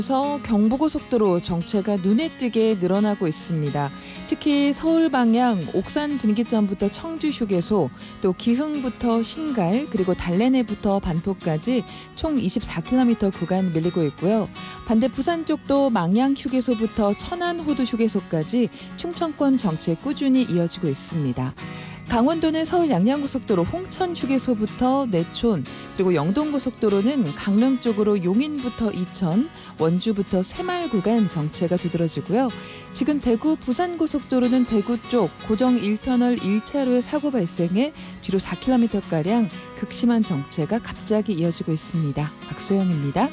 경부고속도로 정체가 눈에 띄게 늘어나고 있습니다. 특히 서울 방향 옥산 분기점부터 청주 휴게소, 또 기흥부터 신갈, 그리고 달래내부터 반포까지 총 24km 구간 밀리고 있고요. 반대 부산 쪽도 망양 휴게소부터 천안 호두 휴게소까지 충청권 정체 꾸준히 이어지고 있습니다. 강원도는 서울 양양고속도로 홍천 휴게소부터 내촌, 그리고 영동고속도로는 강릉 쪽으로 용인부터 이천, 원주부터 새마을 구간 정체가 두드러지고요. 지금 대구 부산고속도로는 대구 쪽 고정 1터널 1차로에 사고 발생해 뒤로 4km가량 극심한 정체가 갑자기 이어지고 있습니다. 박소영입니다.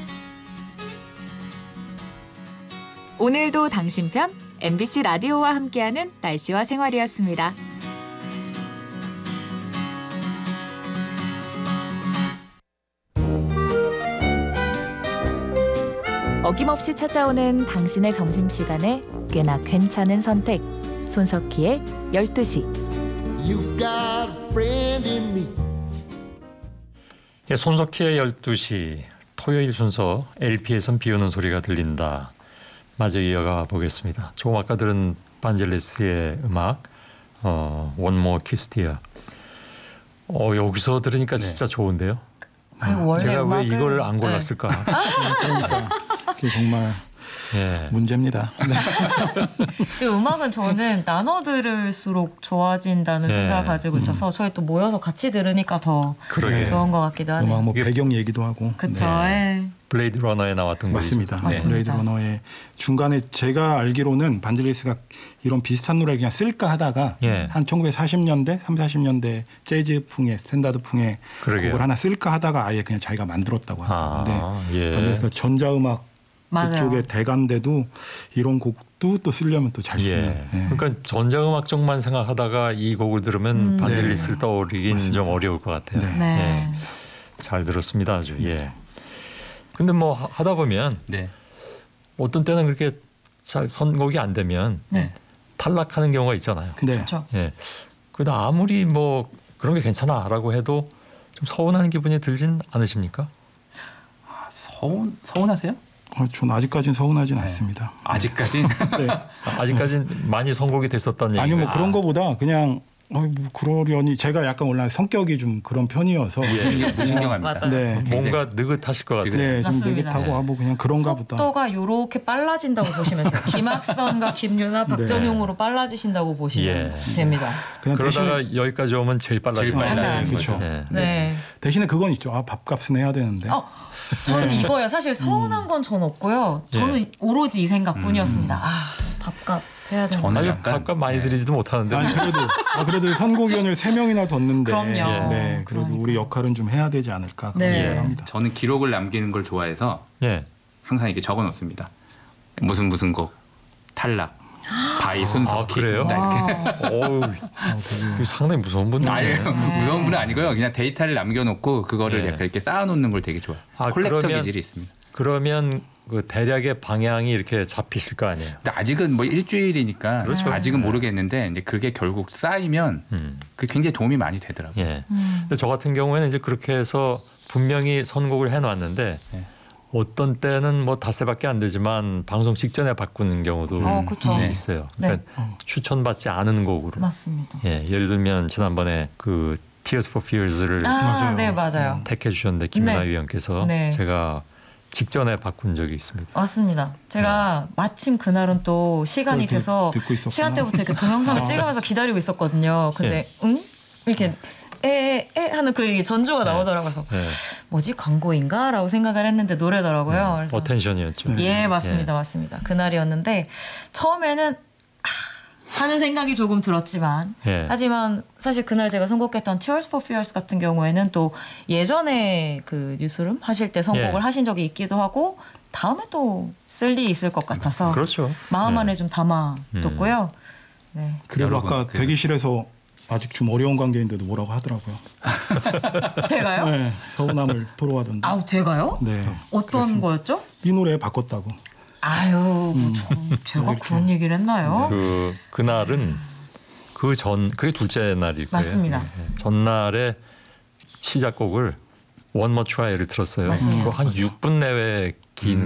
오늘도 당신 편 MBC 라디오와 함께하는 날씨와 생활이었습니다. 어김없이 찾아오는 당신의 점심시간에 꽤나 괜찮은 선택. 손석희의 12시. 예, 손석희의 12시 토요일 순서 LP에선 비 오는 소리가 들린다. 마저 이어가 보겠습니다. 조금 아까 들은 반젤리스의 음악 One More Kiss Dear. 여기서 들으니까 진짜 좋은데요. 제가 왜 이걸 안 골랐을까? 그러니까 그게 정말 문제입니다. 네. 이 음악은 저는 나눠 들을수록 좋아진다는 생각을 가지고 있어서 저희 또 모여서 같이 들으니까 더 좋은 것 같기도 하네요. 음악 뭐 배경 얘기도 하고. 그렇죠. 블레이드 러너에 나왔던 거죠. 맞습니다. 블레이드 러너의 중간에 제가 알기로는 반젤리스가 이런 비슷한 노래를 그냥 쓸까 하다가 한 1940년대, 30, 40년대 재즈풍의 스탠다드풍의 곡을 하나 쓸까 하다가 아예 그냥 자기가 만들었다고 하는데 반젤리스가 전자음악 그쪽에 대가인데도 이런 곡도 또 쓰려면 또 잘 쓰는. 그러니까 전자음악 쪽만 생각하다가 이 곡을 들으면 반젤리스를 떠올리긴 맞습니다. 좀 어려울 것 같아요. 잘 들었습니다. 아주. 근데 뭐 하다 보면 어떤 때는 그렇게 잘 선곡이 안 되면 탈락하는 경우가 있잖아요. 그렇죠. 그래도 아무리 뭐 그런 게 괜찮아라고 해도 좀 서운한 기분이 들진 않으십니까? 서운하세요? 전 아직까지는 서운하진 않습니다. 아직까진? 아직까진 많이 선곡이 됐었다는 얘기가. 아니요, 뭐 그런 거보다 그냥 뭐 그러려니 제가 약간 원래 성격이 좀 그런 편이어서 무신경합니다. 뭔가 느긋하실 것 같아요. 좀 느긋하고 뭐 그냥 그런가 보다. 속도가 요렇게 빨라진다고 보시면 돼요. 김학선과 김유나, 박정용으로 빨라지신다고 보시면 됩니다. 그러다가 여기까지 오면 제일 빨라지는 거죠. 대신에 그건 있죠. 밥값은 해야 되는데. 저는 이거예요. 사실 서운한 건 전 없고요. 저는 오로지 이 생각뿐이었습니다. 밥값 해야 되는데. 저는 밥값 많이 드리지도 못하는데. 그래도 선곡위원을 3명이나 뒀는데. 그럼요. 그래도 우리 역할은 좀 해야 되지 않을까 그런 생각을 합니다. 저는 기록을 남기는 걸 좋아해서 항상 이렇게 적어놓습니다. 무슨 곡 탈락. 바이 순서. 그래요? 상당히 무서운 분이에요. 아니에요. 무서운 분은 아니고요. 그냥 데이터를 남겨놓고 그거를 이렇게 쌓아놓는 걸 되게 좋아해요. 콜렉터 기질이 있습니다. 그러면 그 대략의 방향이 이렇게 잡히실 거 아니에요? 근데 아직은 뭐 일주일이니까 아직은 모르겠는데 이제 그게 결국 쌓이면 그게 굉장히 도움이 많이 되더라고요. 근데 저 같은 경우에는 이제 그렇게 해서 분명히 선곡을 해놨는데 어떤 때는 뭐 닷새밖에 안 되지만 방송 직전에 바꾸는 경우도 있어요. 그러니까 추천받지 않은 곡으로. 맞습니다. 예를 들면 지난번에 그 Tears for Fears를 맞아요. 택해 주셨는데 김윤아 위원께서 제가 직전에 바꾼 적이 있습니다. 맞습니다. 제가 마침 그날은 또 시간이 돼서 시간대부터 이렇게 동영상을 찍으면서 기다리고 있었거든요. 근데 이렇게 하는 그 전주가 나오더라고요. 그래서 뭐지 광고인가? 라고 생각을 했는데 노래더라고요. 그래서 어텐션이었죠. 맞습니다. 그날이었는데 처음에는 하는 생각이 조금 들었지만 하지만 사실 그날 제가 선곡했던 Tears for Fears 같은 경우에는 또 예전에 그 뉴스룸 하실 때 선곡을 하신 적이 있기도 하고 다음에 또 쓸 일이 있을 것 같아서 마음 안에 좀 담아뒀고요. 그리고 아까 대기실에서 아직 좀 어려운 관계인데도 뭐라고 하더라고요. 제가요? 서운함을 토로하던데. 제가요? 어떤 그랬습니다. 거였죠? 이 노래 바꿨다고. 제가 그런 얘기를 했나요? 그날은 그게 둘째 날이고요. 맞습니다. 전날에 시작곡을 One More Try를 들었어요. 그거 한 6분 내외 긴